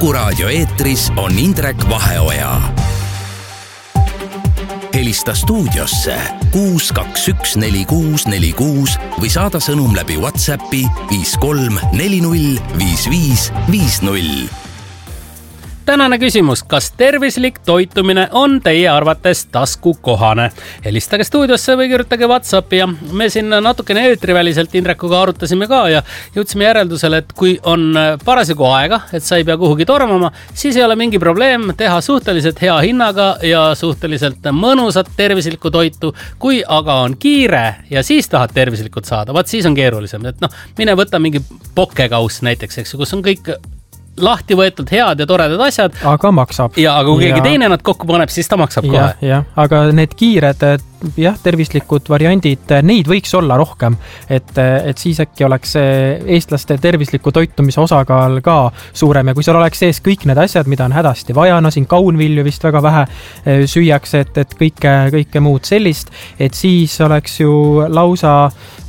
Kuku Raadio eetris on Indrek Vaheoja. Helista stuudiosse 6214646 või saada sõnum läbi WhatsAppi 53405550. Tänane küsimus, kas tervislik toitumine on teie arvates taskukohane? Helistage stuudiosse või kirjutage WhatsAppi ja me siin natukene eetriväliselt Indrekuga arutasime ka ja jõudsime järeldusele, et kui on parasjagu aega, et sa ei pea kuhugi tormama, siis ei ole mingi probleem teha suhteliselt hea hinnaga ja suhteliselt mõnusat tervislikku toitu. Kui aga on kiire ja siis tahad tervislikult saada, vaat siis on keerulisem. Et mine võta mingi pokekauss näiteks, eks, kus on kõik lahti võetud head ja toredad asjad. Aga maksab. Ja aga kui keegi teine nad kokku paneb, siis ta maksab kohe. Jah, aga need kiired, tervislikud variandid, neid võiks olla rohkem. Et siis äkki oleks eestlaste tervisliku toitumise osakaal ka suurem. Ja kui seal oleks sees kõik need asjad, mida on hädasti vaja, siin kaunvilju vist väga vähe süüakse, et kõike muud sellist, et siis oleks ju lausa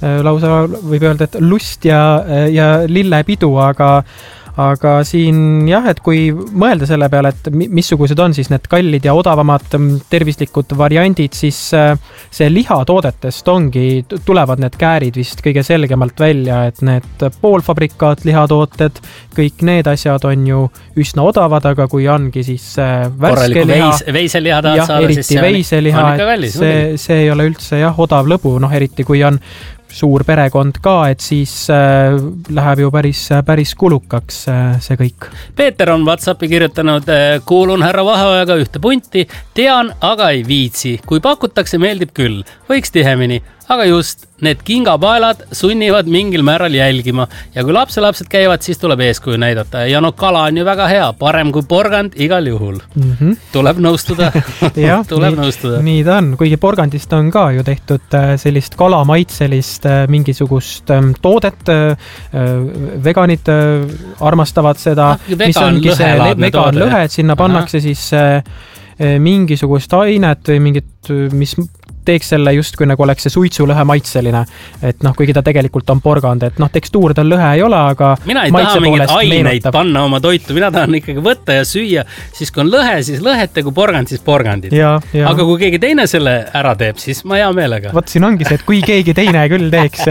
võib öelda, et lust ja lillepidu, aga siin jah, et kui mõelda selle peale, et missugused on siis need kallid ja odavamad tervislikud variandid, siis see lihatoodetest tulevad need käärid vist kõige selgemalt välja, et need poolfabrikaat lihatooted, kõik need asjad on ju üsna odavad, aga kui ongi siis värske liha, veiseliha tahad saada, eriti veiseliha, et see ei ole üldse odav lõbu, eriti kui on suur perekond ka, et siis läheb ju päris kulukaks see kõik. Peeter on WhatsAppi kirjutanud, kuulun härra Vaheojaga ühte punti, tean, aga ei viitsi. Kui pakutakse, meeldib küll. Võiks tihemini, aga just need kingapaelad sunnivad mingil määral jälgima ja kui lapselapsed käivad, siis tuleb eeskuju näidata ja kala on ju väga hea, parem kui porgand igal juhul. Tuleb nõustuda. Nõustuda. Nii ta on, kuigi porgandist on ka ju tehtud sellist kalamaitselist mingisugust toodet, veganid armastavad seda, mis ongi see veganlõhe, et sinna pannakse siis mingisugust ainet või mingit, mis teeks selle justkui nagu oleks see suitsulõhe maitseline, et kuigi ta tegelikult on porgand, et tekstuur tal lõhe ei ole, aga mina ei taha mingit aineid panna oma toitu, mina tahan ikkagi võtta ja süüa, siis kui on lõhe, siis lõhet ja kui porgand, siis porgandid. Aga kui keegi teine selle ära teeb, siis ma hea meelega. Vot siin ongi see, et kui keegi teine küll teeks.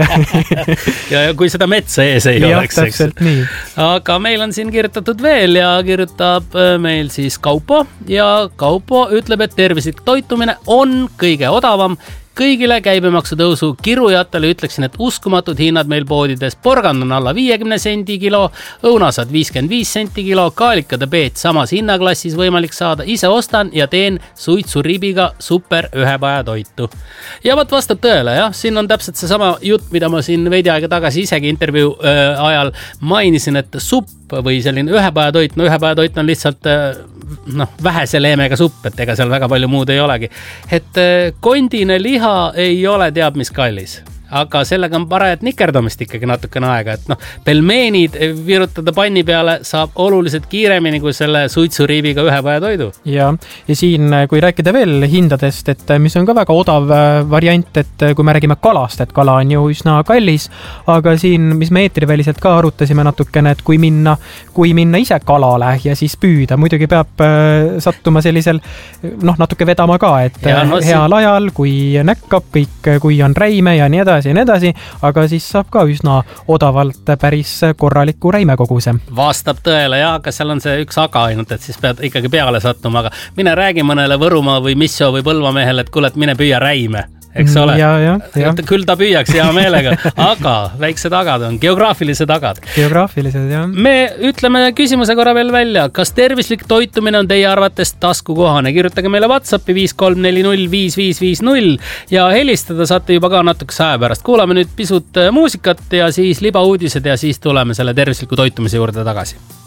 ja kui seda metsa ees ei oleks. Täpselt nii. Aga meil on siin kirjutatud veel ja kirjutab meil siis Kaupo ja Kaupo ütleb, et tervislik toitumine on kõige odavam. Kõigile käibemaksu tõusu kirujatele ütleksin, et uskumatud hinnad meil poodides. Porgand on alla 50 sendi kilo, õunasad 55 senti kilo, kaalikad ja peet samas hinnaklassis võimalik saada. Ise ostan ja teen suitsuribiga super ühepaja toitu. Ja vot vastab tõele, jah, siin on täpselt see sama jutt, mida ma siin veidi aega tagasi isegi intervjuu ajal mainisin, et supp või selline ühepaja toit, ühepaja toit on lihtsalt vähese leemega supp, et ega seal väga palju muud ei olegi. Et kondine liha ei ole teab mis kallis, aga sellega on parajat nikerdamist ikkagi natukene aega, et pelmeenid virutada panni peale saab oluliselt kiiremini kui selle suitsuriibiga ühepaja toidu. Ja siin, kui rääkida veel hindadest, et mis on ka väga odav variant, et kui me räägime kalast, et kala on ju üsna kallis, aga siin, mis me eetriväliselt ka arutasime natukene, et kui minna ise kalale ja siis püüda, muidugi peab sattuma sellisel, natuke vedama ka, et heal ajal, kui näkkab kõik, kui on räime ja nii edasi, aga siis saab ka üsna odavalt päris korraliku räimekoguse. Vastab tõele, aga seal on see üks aga ainult, et siis pead ikkagi peale sattuma, aga mine räägi mõnele Võrumaa või Missio või Põlva mehele, et kuule, et mine püüa räime. Eks ole? Küll ta püüaks hea meelega, aga väiksed agad on, geograafilised agad. Geograafilised, jah. Me ütleme küsimuse korra veel välja, kas tervislik toitumine on teie arvates taskukohane? Kirjutage meile WhatsAppi 53405550 ja helistada saate juba ka natukese aja pärast. Kuulame nüüd pisut muusikat ja siis libauudised ja siis tuleme selle tervisliku toitumise juurde tagasi.